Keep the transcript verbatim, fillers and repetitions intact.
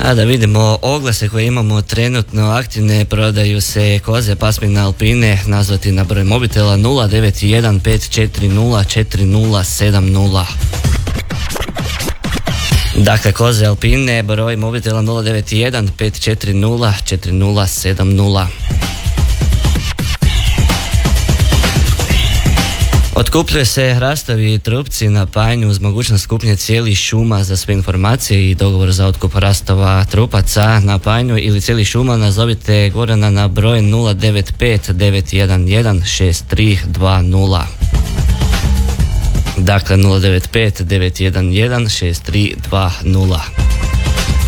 A da vidimo oglase koje imamo trenutno aktivne, prodaju se koze pasmine Alpine, nazvati na broj mobitela nula devet jedan pet četiri nula četiri nula sedam nula. Dakle, koze Alpine, broj mobitela nula devet jedan pet četiri nula četiri nula sedam nula. Otkupljuje se hrastovi i trupci na Pajnju uz mogućnost kupnje cijelih šuma. Za sve informacije i dogovor za otkup hrastova trupaca na Pajnju ili cijelih šuma nazovite Gorana na broj nula devet pet devet jedan jedan šest tri dva nula. Dakle, nula devet pet devet jedan jedan šest tri dva nula.